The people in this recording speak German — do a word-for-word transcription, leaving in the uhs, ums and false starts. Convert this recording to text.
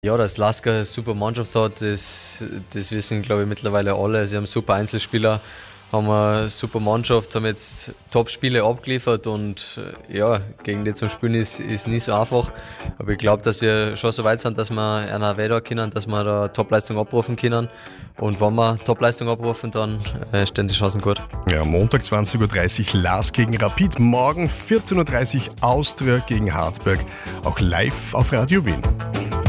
Ja, dass Lasker eine super Mannschaft hat, das, das wissen, glaube ich, mittlerweile alle. Sie haben super Einzelspieler, haben eine super Mannschaft, haben jetzt Top-Spiele abgeliefert und ja, gegen die zum Spielen ist, ist nicht so einfach. Aber ich glaube, dass wir schon so weit sind, dass wir einer weiter können, dass wir da Top-Leistung abrufen können. Und wenn wir Top-Leistung abrufen, dann äh, stehen die Chancen gut. Ja, Montag zwanzig Uhr dreißig Lask gegen Rapid, morgen vierzehn Uhr dreißig Austria gegen Hartberg, auch live auf Radio Wien.